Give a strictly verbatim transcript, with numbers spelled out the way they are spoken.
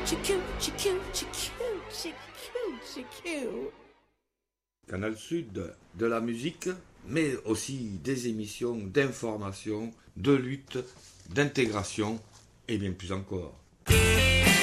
Canal Sud, de la musique, mais aussi des émissions d'information, de lutte, d'intégration et bien plus encore.